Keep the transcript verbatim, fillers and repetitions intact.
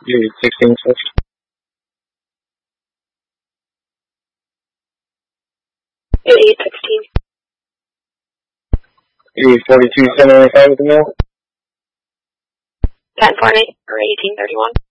eight sixteen switch. eight sixteen. eight forty-two seven ninety-five with the mill. ten forty or eighteen thirty-one.